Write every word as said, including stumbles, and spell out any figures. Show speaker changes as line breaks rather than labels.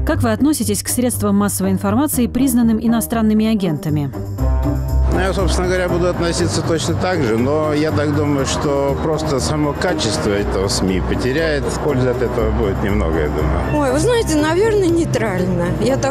Как вы относитесь к средствам массовой информации, признанным иностранными агентами?
Ну, я, собственно говоря, буду относиться точно так же, но я так думаю, что просто само качество этого СМИ потеряет. Пользы от этого будет немного, я думаю.
Ой, вы знаете, наверное, нейтрально. Я так